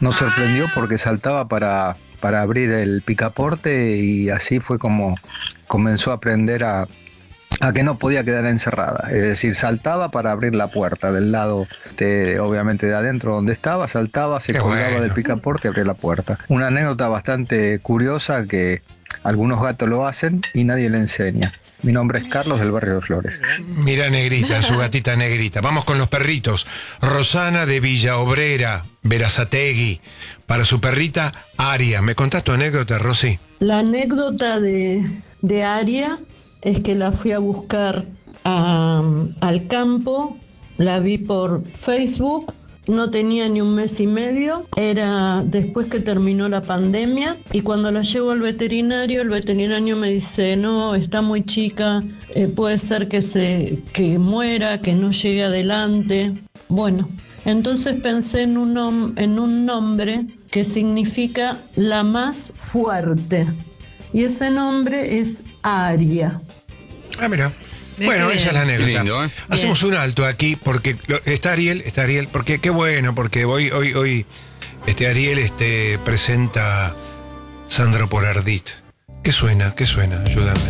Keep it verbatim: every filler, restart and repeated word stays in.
nos sorprendió porque saltaba para, para abrir el picaporte y así fue como comenzó a aprender a, a que no podía quedar encerrada. Es decir, saltaba para abrir la puerta del lado, de, obviamente de adentro donde estaba, saltaba, se Qué colgaba bueno. del picaporte y abría la puerta. Una anécdota bastante curiosa que algunos gatos lo hacen y nadie le enseña. Mi nombre es Carlos del barrio de Flores. Mira Negrita, su gatita Negrita. Vamos con los perritos. Rosana de Villa Obrera, Berazategui. Para su perrita, Aria. ¿Me contás tu anécdota, Rosy? La anécdota de, de Aria es que la fui a buscar a, al campo, la vi por Facebook, no tenía ni un mes y medio, era después que terminó la pandemia, y cuando la llevo al veterinario, el veterinario me dice, no, está muy chica, eh, puede ser que, se, que muera, que no llegue adelante. Bueno, entonces pensé en un, nom- en un nombre que significa la más fuerte, y ese nombre es Aria. Ah, mira. Bueno, qué esa es la bien. anécdota. Qué lindo, ¿eh? Hacemos un alto aquí porque lo- está Ariel, está Ariel, porque qué bueno, porque hoy, hoy, hoy, este Ariel este presenta Sandro por Ardit. ¿Qué suena? ¿Qué suena? Ayúdame.